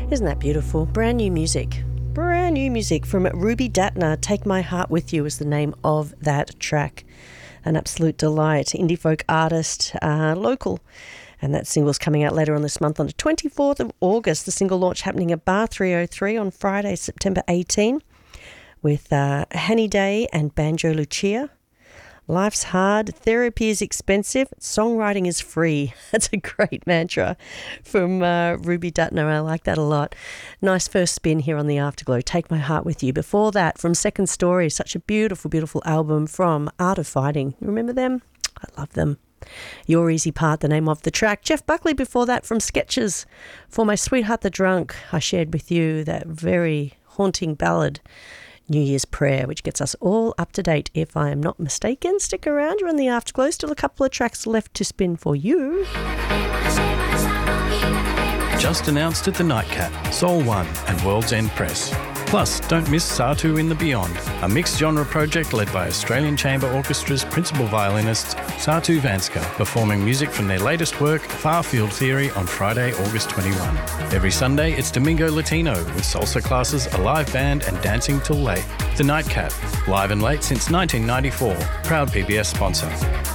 Isn't that beautiful? Brand new music. Brand new music from Ruby Datner. Take My Heart With You is the name of that track. An absolute delight. Indie folk artist, local. And that single's coming out later on this month on the 24th of August. The single launch happening at Bar 303 on Friday, September 18, with Hanny Day and Banjo Lucia. Life's hard, therapy is expensive, songwriting is free. That's a great mantra from Ruby Datner. I like that a lot. Nice first spin here on the Afterglow. Take My Heart With You. Before that, from Second Story, such a beautiful, beautiful album from Art of Fighting. You remember them? I love them. Your Easy Part, the name of the track. Jeff Buckley before that from Sketches. For My Sweetheart the Drunk, I shared with you that very haunting ballad, New Year's Prayer, which gets us all up to date, if I am not mistaken. Stick around, you're on the Afterglow. Still a couple of tracks left to spin for you. Just announced at the Nightcap, Soul One and World's End Press. Plus, don't miss Satu in the Beyond, a mixed genre project led by Australian Chamber Orchestra's principal violinist, Satu Vanska, performing music from their latest work, Far Field Theory, on Friday, August 21. Every Sunday, it's Domingo Latino, with salsa classes, a live band and dancing till late. The Nightcap, live and late since 1994. Proud PBS sponsor.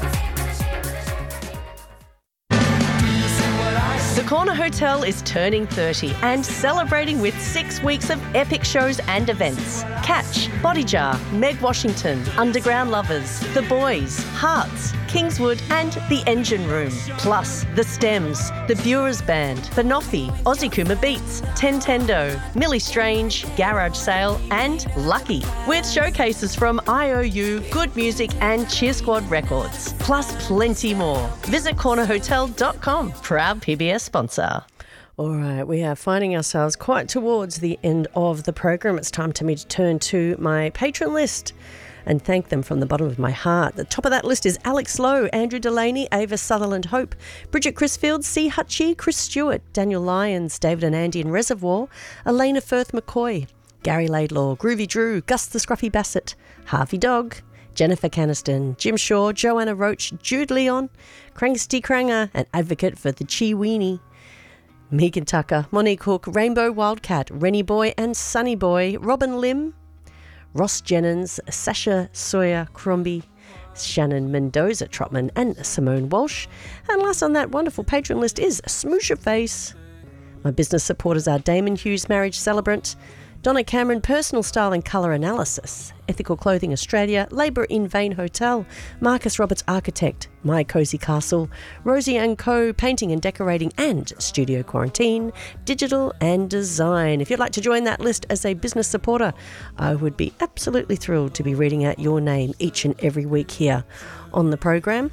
The Corner Hotel is turning 30 and celebrating with 6 weeks of epic shows and events. Catch Body Jar, Meg Washington, Underground Lovers, The Boys, Hearts, Kingswood and The Engine Room. Plus The Stems, The Burers Band, Banoffee, Aussie Kuma Beats, Tentendo, Millie Strange, Garage Sale and Lucky. With showcases from IOU, Good Music and Cheer Squad Records. Plus plenty more. Visit cornerhotel.com. Proud PBS sponsor. All right, we are finding ourselves quite towards the end of the program. It's time for me to turn to my patron list and thank them from the bottom of my heart. The top of that list is Alex Lowe, Andrew Delaney, Ava Sutherland Hope, Bridget Crisfield, C. Hutchie, Chris Stewart, Daniel Lyons, David and Andy in Reservoir, Elena Firth McCoy, Gary Laidlaw, Groovy Drew, Gus the Scruffy Bassett, Harvey Dog, Jennifer Caniston, Jim Shaw, Joanna Roach, Jude Leon, Cranksty Cranger, an advocate for the Chi Weenie, Megan Tucker, Monique Hook, Rainbow Wildcat, Rennie Boy and Sunny Boy, Robin Lim, Ross Jennings, Sasha Sawyer Crombie, Shannon Mendoza Trotman and Simone Walsh. And last on that wonderful patron list is Smoosher Face. My business supporters are Damon Hughes, marriage celebrant, Donna Cameron, personal style and colour analysis, Ethical Clothing Australia, Labour in Vain Hotel, Marcus Roberts Architect, My Cozy Castle, Rosie and Co, Painting and Decorating and Studio Quarantine, Digital and Design. If you'd like to join that list as a business supporter, I would be absolutely thrilled to be reading out your name each and every week here on the program.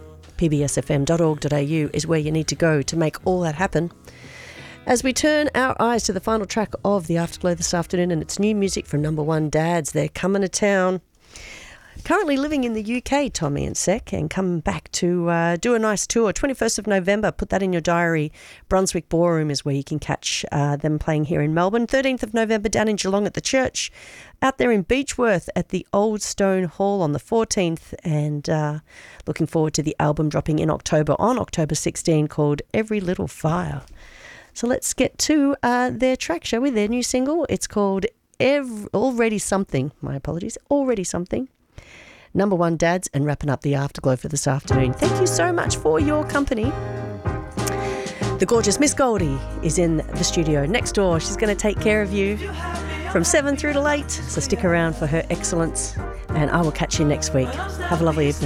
pbsfm.org.au is where you need to go to make all that happen. As we turn our eyes to the final track of the Afterglow this afternoon, and it's new music from Number One Dads. They're coming to town. Currently living in the UK, Tommy and Sec, and coming back to do a nice tour. 21st of November, put that in your diary. Brunswick Ballroom is where you can catch them playing here in Melbourne. 13th of November down in Geelong at the church. Out there in Beechworth at the Old Stone Hall on the 14th. And looking forward to the album dropping in October, on October 16, called Every Little Fire. So let's get to their track, shall we? Their new single. It's called Already Something. My apologies. Already Something. Number One Dads, and wrapping up the Afterglow for this afternoon. Thank you so much for your company. The gorgeous Miss Goldie is in the studio next door. She's going to take care of you from 7 through to 8. So stick around for her excellence. And I will catch you next week. Have a lovely evening.